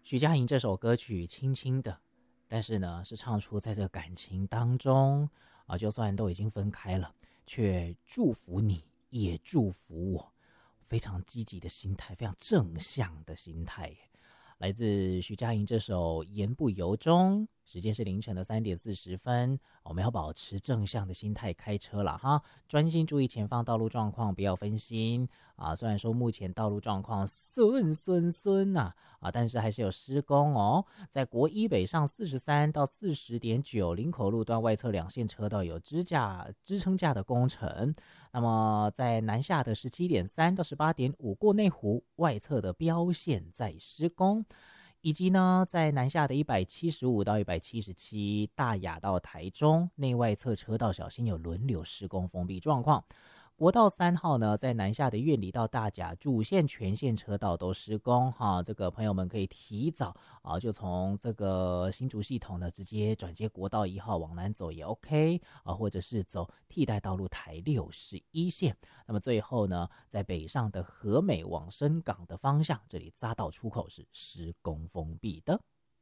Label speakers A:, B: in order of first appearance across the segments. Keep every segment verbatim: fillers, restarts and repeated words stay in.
A: 徐佳莹这首歌曲轻轻的，但是呢是唱出在这个感情当中啊，就算都已经分开了，却祝福你也祝福我，非常积极的心态，非常正向的心态耶。来自徐佳莹这首言不由衷，时间是凌晨的三点四十分，我们要保持正向的心态开车了哈，专心注意前方道路状况，不要分心啊。虽然说目前道路状况顺顺顺呐啊，但是还是有施工哦。在国一北上四十三到四十点九林口路段外侧两线车道有支架支撑架的工程。那么在南下的十七点三到十八点五过内湖外侧的标线在施工，以及呢在南下的一百七十五到一百七十七大雅到台中内外侧车道小心有轮流施工封闭状况。国道三号呢，在南下的苑里到大甲主线全线车道都施工哈，这个朋友们可以提早啊，就从这个新竹系统呢直接转接国道一号往南走也 OK 啊，或者是走替代道路台六十一线。那么最后呢，在北上的和美往深港的方向，这里匝道出口是施工封闭的。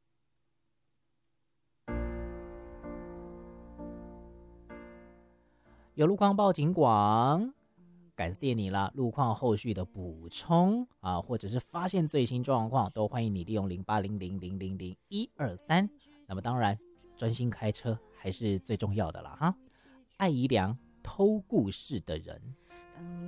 A: 有路况报警广，感谢你啦！路况后续的补充啊，或者是发现最新状况，都欢迎你利用零八零零零零零一二三。那么当然，专心开车还是最重要的啦哈！爱姨良偷故事的人。